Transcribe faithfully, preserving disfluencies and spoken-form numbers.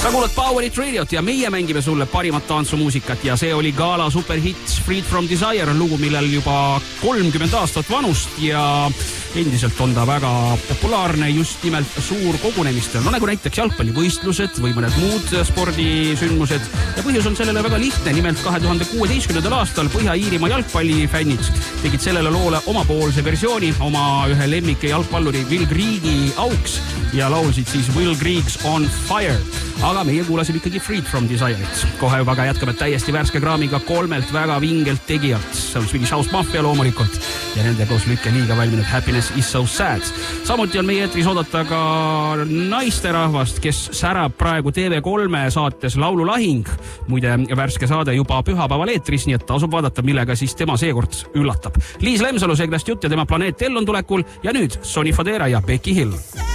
Sa kuulad Power It Radiot ja meie mängime sulle parimat tantsumuusikat ja see oli Gala superhits Freed from Desire, lugu, millel juba kolmkümmend aastat vanust ja endiselt on ta väga populaarne just nimelt suurkogunemistel. No nagu näiteks jalgpallivõistlused või mõned muud spordisündmused ja põhjus on sellele väga lihtne. Nimelt kahe tuhande kuueteistkümnendal aastal Põhja-Iirimaa jalgpallifännid tegid sellele loole omapoolse versiooni oma ühe lemmike jalgpalluri Will Greigi auks ja laulsid siis Will Greig's On Fire. Aga meie kuulasime ikkagi Freed from Desire'it. Kohe juba aga jätkame täiesti värske kraamiga kolmelt väga vingelt tegijalt. See on Swedish House Mafia loomulikult ja nende koos Lykke Liiga valminud Happiness is so sad. Samuti on meie eetris oodata ka naisterahvast, kes särab praegu T V kolme saates Laululahing. Muide, värske saade juba pühapäeval eetris, nii et tasub vaadata, millega siis tema seekord üllatab. Liis Lemsalu seeglast jutt ja tema Planeet Ellon tulekul ja nüüd Sonny Fodera ja Becky Hill.